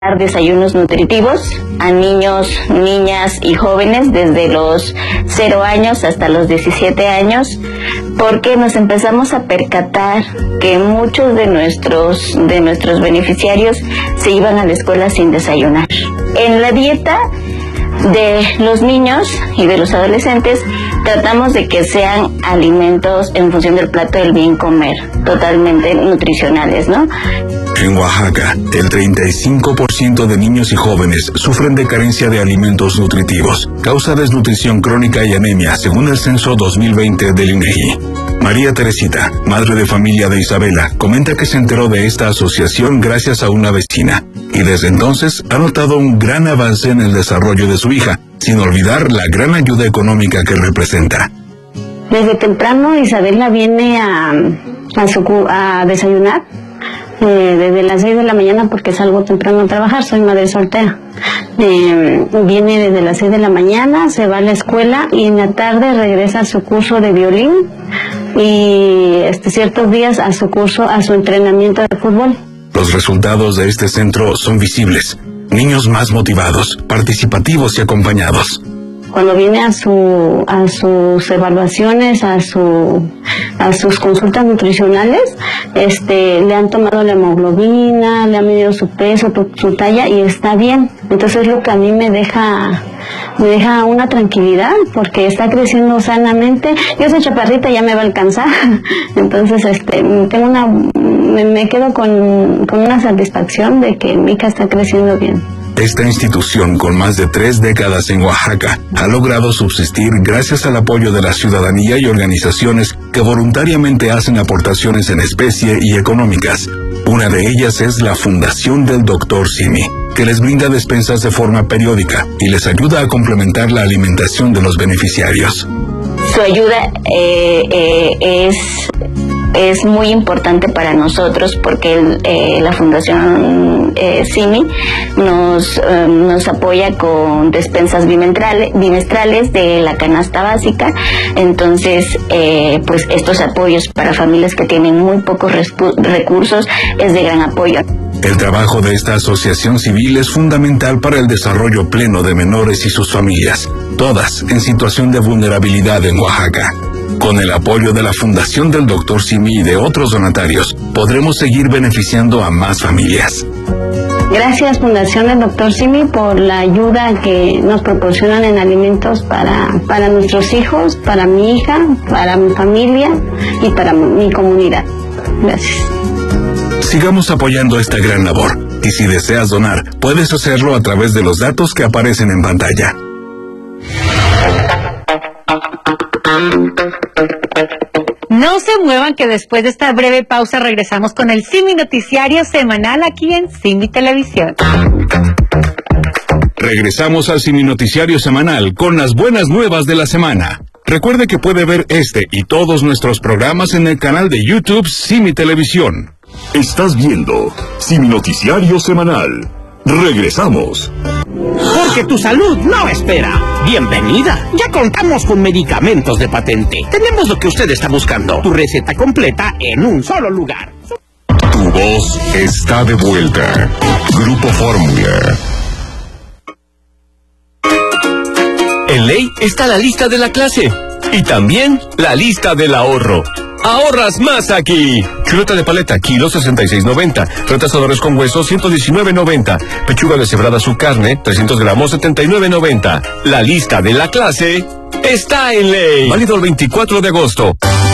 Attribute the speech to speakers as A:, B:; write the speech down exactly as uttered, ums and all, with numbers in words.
A: Desayunos nutritivos a niños, niñas y jóvenes desde los cero años hasta los diecisiete años, porque nos empezamos a percatar que muchos de nuestros de nuestros beneficiarios se iban a la escuela sin desayunar. En la dieta de los niños y de los adolescentes tratamos de que sean alimentos en función del plato del bien comer, totalmente nutricionales, ¿no?
B: En Oaxaca, el treinta y cinco por ciento de niños y jóvenes sufren de carencia de alimentos nutritivos, causa desnutrición crónica y anemia, según el censo dos mil veinte del INEGI. María Teresita, madre de familia de Isabela, comenta que se enteró de esta asociación gracias a una vecina, y desde entonces ha notado un gran avance en el desarrollo de su hija, sin olvidar la gran ayuda económica que representa.
C: Desde temprano Isabela viene a, a, su, a desayunar. Eh, desde las seis de la mañana porque salgo temprano a trabajar, soy madre soltera. Eh, viene desde las seis de la mañana, se va a la escuela y en la tarde regresa a su curso de violín y este, ciertos días a su curso, a su entrenamiento de fútbol.
B: Los resultados de este centro son visibles. Niños más motivados, participativos y acompañados.
C: Cuando viene a su a sus evaluaciones, a su a sus consultas nutricionales, este le han tomado la hemoglobina, le han medido su peso, su talla y está bien. Entonces lo que a mí me deja me deja una tranquilidad porque está creciendo sanamente. Yo soy chaparrita, ya me va a alcanzar. Entonces este tengo una me, me quedo con, con una satisfacción de que mi hija está creciendo bien.
B: Esta institución, con más de tres décadas en Oaxaca, ha logrado subsistir gracias al apoyo de la ciudadanía y organizaciones que voluntariamente hacen aportaciones en especie y económicas. Una de ellas es la Fundación del Doctor Simi, que les brinda despensas de forma periódica y les ayuda a complementar la alimentación de los beneficiarios.
A: Su ayuda eh, eh, es... es muy importante para nosotros porque eh, la Fundación eh, Simi nos, eh, nos apoya con despensas bimestrales, bimestrales de la canasta básica. Entonces, eh, pues estos apoyos para familias que tienen muy pocos recursos es de gran apoyo.
B: El trabajo de esta asociación civil es fundamental para el desarrollo pleno de menores y sus familias, todas en situación de vulnerabilidad en Oaxaca. Con el apoyo de la Fundación del Doctor Simi y de otros donatarios, podremos seguir beneficiando a más familias.
C: Gracias Fundación del Doctor Simi por la ayuda que nos proporcionan en alimentos para, para nuestros hijos, para mi hija, para mi familia y para mi comunidad. Gracias.
B: Sigamos apoyando esta gran labor, y si deseas donar, puedes hacerlo a través de los datos que aparecen en pantalla.
D: No se muevan, que después de esta breve pausa regresamos con el Simi Noticiario semanal aquí en Simi Televisión.
B: Regresamos al Simi Noticiario semanal con las buenas nuevas de la semana. Recuerde que puede ver este y todos nuestros programas en el canal de YouTube Simi Televisión.
E: Estás viendo Simi Noticiario semanal. Regresamos.
F: Porque tu salud no espera. Bienvenida. Ya contamos con medicamentos de patente. Tenemos lo que usted está buscando. Tu receta completa en un solo lugar.
E: Tu voz está de vuelta. Grupo Fórmula.
G: En ley está la lista de la clase y también la lista del ahorro. ¡Ahorras más aquí! Chuleta de paleta, kilo sesenta y seis noventa. Retrasadores con hueso, ciento diecinueve noventa. Pechuga deshebrada su carne, trescientos gramos, setenta y nueve noventa. La lista de la clase está en ley. Válido el veinticuatro de agosto.